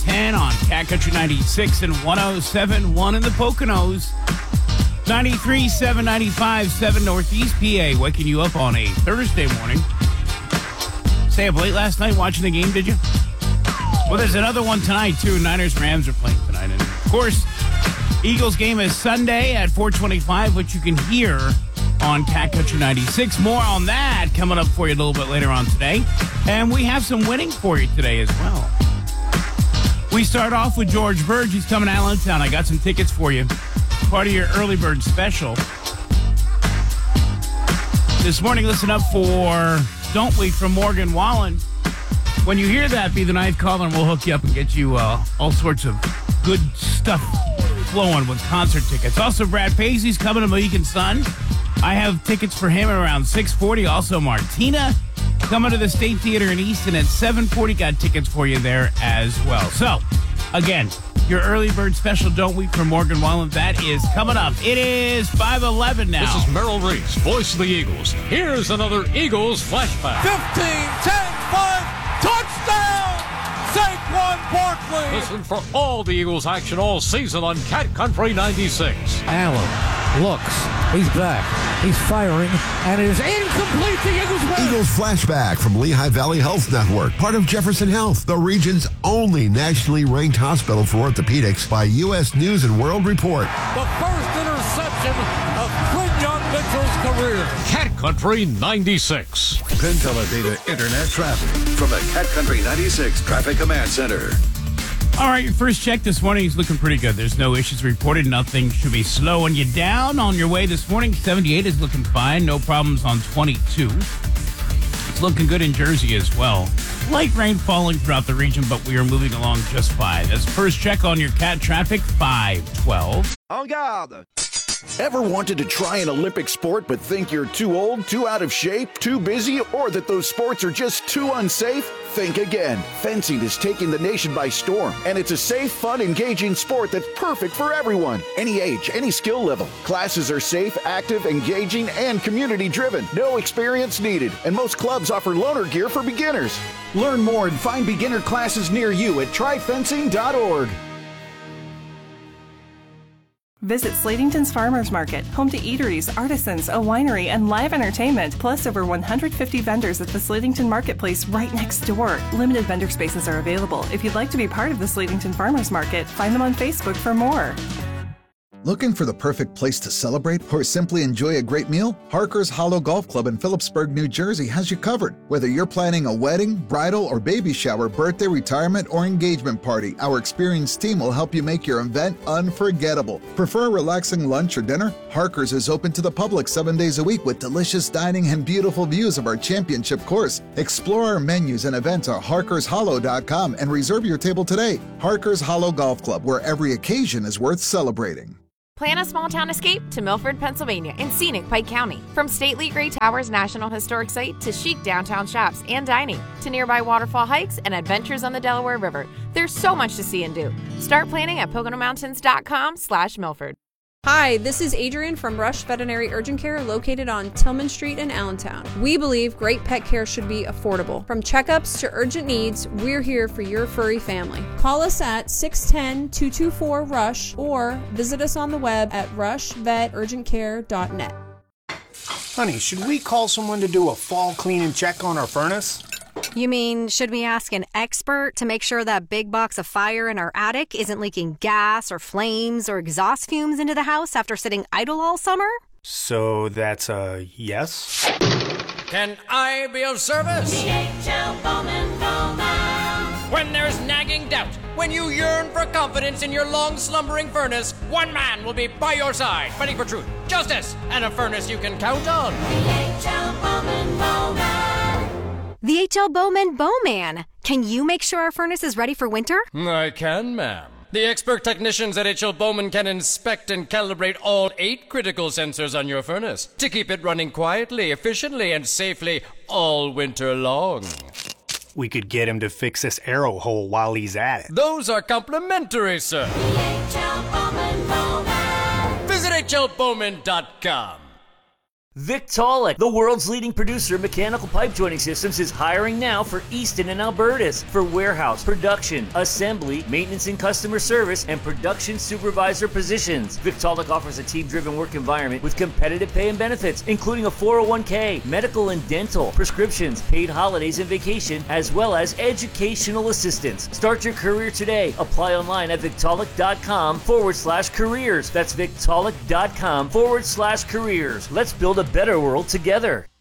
10 on Cat Country 96 and 107.1 in the Poconos. 93.7, 95.7 Northeast PA, waking you up on a Thursday morning. Stay up late last night watching the game, did you? Well, there's another one tonight, too. Niners-Rams are playing tonight. And, of course, Eagles game is Sunday at 4:25, which you can hear on Cat Country 96. More on that coming up for you a little bit later on today. And we have some winning for you today as well. We start off with George Burge. He's coming to Allentown. I got some tickets for you. Part of your early bird special. This morning, listen up for Don't We from Morgan Wallen. When you hear that, be the ninth caller, and we'll hook you up and get you all sorts of good stuff flowing with concert tickets. Also, Brad Paisley's coming to Mohegan Sun. I have tickets for him around 6:40. Also, Martina coming to the State Theater in Easton at 7:40. Got tickets for you there as well. So, again, your early bird special, Don't We, from Morgan Wallen, that is coming up. It is 5:11 now. This is Merrill Reese, voice of the Eagles. Here's another Eagles flashback. 15, 10, 5, touchdown! Saquon Barkley! Listen for all the Eagles action all season on Cat Country 96. Allen looks. He's back. He's firing, and it is incomplete. The Eagles win. Eagles flashback from Lehigh Valley Health Network, part of Jefferson Health, the region's only nationally ranked hospital for orthopedics by U.S. News and World Report. The first interception of Quinyon Mitchell's career. Cat Country 96. Penn Teledata Internet Traffic from the Cat Country 96 Traffic Command Center. All right, your first check this morning is looking pretty good. There's no issues reported. Nothing should be slowing you down on your way this morning. 78 is looking fine. No problems on 22. It's looking good in Jersey as well. Light rain falling throughout the region, but we are moving along just fine. That's first check on your cat traffic, 512. En garde! Ever wanted to try an Olympic sport but think you're too old, too out of shape, too busy, or that those sports are just too unsafe? Think again. Fencing is taking the nation by storm, and it's a safe, fun, engaging sport that's perfect for everyone. Any age, any skill level. Classes are safe, active, engaging, and community-driven. No experience needed, and most clubs offer loaner gear for beginners. Learn more and find beginner classes near you at tryfencing.org. Visit Slatington's Farmers Market, home to eateries, artisans, a winery, and live entertainment, plus over 150 vendors at the Slatington Marketplace right next door. Limited vendor spaces are available. If you'd like to be part of the Slatington Farmers Market, find them on Facebook for more. Looking for the perfect place to celebrate or simply enjoy a great meal? Harker's Hollow Golf Club in Phillipsburg, New Jersey has you covered. Whether you're planning a wedding, bridal, or baby shower, birthday, retirement, or engagement party, our experienced team will help you make your event unforgettable. Prefer a relaxing lunch or dinner? Harker's is open to the public 7 days a week with delicious dining and beautiful views of our championship course. Explore our menus and events at harkershollow.com and reserve your table today. Harker's Hollow Golf Club, where every occasion is worth celebrating. Plan a small-town escape to Milford, Pennsylvania in scenic Pike County. From stately Gray Towers National Historic Site to chic downtown shops and dining to nearby waterfall hikes and adventures on the Delaware River, there's so much to see and do. Start planning at PoconoMountains.com/Milford. Hi, this is Adrian from Rush Veterinary Urgent Care located on Tillman Street in Allentown. We believe great pet care should be affordable. From checkups to urgent needs, we're here for your furry family. Call us at 610-224-RUSH or visit us on the web at rushveturgentcare.net. Honey, should we call someone to do a fall clean and check on our furnace? You mean, should we ask an expert to make sure that big box of fire in our attic isn't leaking gas or flames or exhaust fumes into the house after sitting idle all summer? So that's a yes? Can I be of service? DHL Bowman Bowman. When there's nagging doubt, when you yearn for confidence in your long slumbering furnace, one man will be by your side, fighting for truth, justice, and a furnace you can count on. DHL Bowman Bowman. The H.L. Bowman Bowman. Can you make sure our furnace is ready for winter? I can, ma'am. The expert technicians at H.L. Bowman can inspect and calibrate all 8 critical sensors on your furnace to keep it running quietly, efficiently, and safely all winter long. We could get him to fix this arrow hole while he's at it. Those are complimentary, sir. H.L. Bowman Bowman. Visit hlbowman.com. Victaulic, the world's leading producer of mechanical pipe joining systems, is hiring now for Easton and Albertus for warehouse, production, assembly, maintenance and customer service, and production supervisor positions. Victaulic offers a team-driven work environment with competitive pay and benefits, including a 401k, medical and dental, prescriptions, paid holidays and vacation, as well as educational assistance. Start your career today. Apply online at Victaulic.com/careers. That's Victaulic.com/careers. Let's build a better world together.